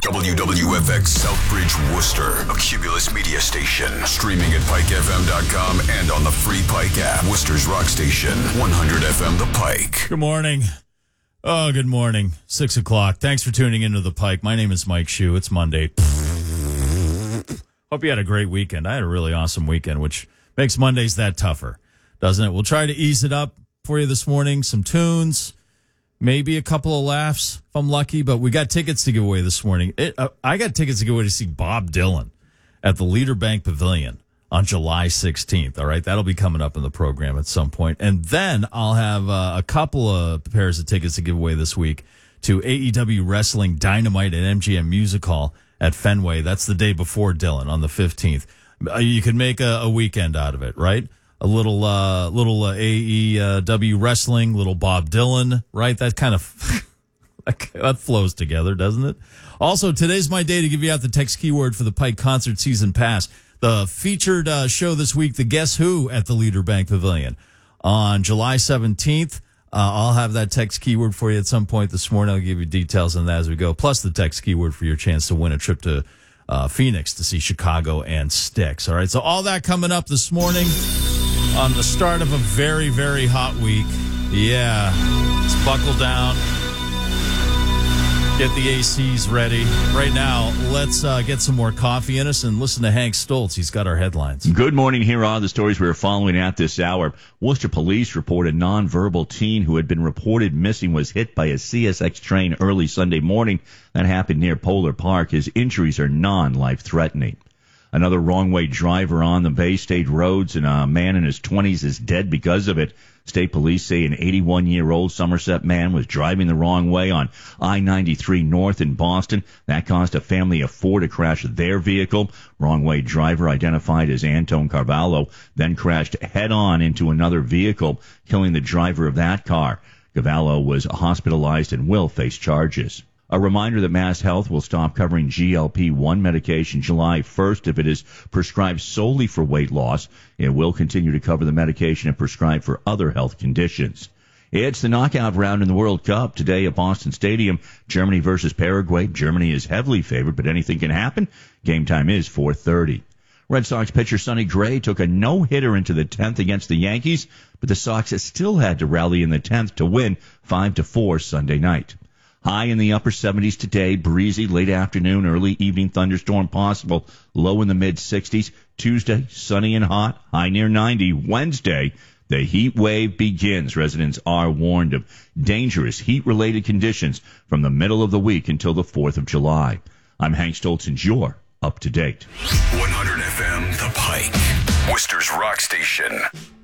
WWFX Southbridge, Worcester, a Cumulus media station. Streaming at PikeFM.com and on the free Pike app. Worcester's rock station, 100 FM The Pike. Good morning. Oh, good morning. 6 o'clock. Thanks for tuning into The Pike. My name is Mike Shue. It's Monday. Hope you had a great weekend. I had a really awesome weekend, which makes Mondays that tougher, doesn't it? We'll try to ease it up for you this morning. Some tunes, maybe a couple of laughs if I'm lucky, but we got tickets to give away this morning. I got tickets to give away to see Bob Dylan at the Leader Bank Pavilion on July 16th. All right, that'll be coming up in the program at some point. And then I'll have a couple of pairs of tickets to give away this week to AEW Wrestling Dynamite at MGM Music Hall at Fenway. That's the day before Dylan on the 15th. You could make a weekend out of it, right? A little AEW wrestling, little Bob Dylan, right? That kind of that flows together, doesn't it? Also, today's my day to give you out the text keyword for the Pike Concert Season Pass. The featured show this week, the Guess Who at the Leader Bank Pavilion on July 17th. I'll have that text keyword for you at some point this morning. I'll give you details on that as we go, plus the text keyword for your chance to win a trip to Phoenix to see Chicago and Styx. All right, so all that coming up this morning on the start of a very, very hot week. Yeah, let's buckle down. Get the ACs ready. Right now, let's get some more coffee in us and listen to Hank Stoltz. He's got our headlines. Good morning. Here are the stories we're following at this hour. Worcester police report a nonverbal teen who had been reported missing was hit by a CSX train early Sunday morning. That happened near Polar Park. His injuries are non-life-threatening. Another wrong-way driver on the Bay State roads, and a man in his 20s is dead because of it. State police say an 81-year-old Somerset man was driving the wrong way on I-93 North in Boston. That caused a family of four to crash their vehicle. Wrong-way driver, identified as Anton Carvalho, then crashed head-on into another vehicle, killing the driver of that car. Carvalho was hospitalized and will face charges. A reminder that Mass Health will stop covering GLP-1 medication July 1st if it is prescribed solely for weight loss. It will continue to cover the medication if prescribed for other health conditions. It's the knockout round in the World Cup today at Boston Stadium. Germany versus Paraguay. Germany is heavily favored, but anything can happen. Game time is 4:30. Red Sox pitcher Sonny Gray took a no-hitter into the 10th against the Yankees, but the Sox still had to rally in the 10th to win 5-4 Sunday night. High in the upper 70s today, breezy, late afternoon, early evening thunderstorm possible, low in the mid-60s. Tuesday, sunny and hot, high near 90. Wednesday, the heat wave begins. Residents are warned of dangerous heat-related conditions from the middle of the week until the 4th of July. I'm Hank Stoltz, and you're up to date. 100 FM The Pike, Worcester's rock station.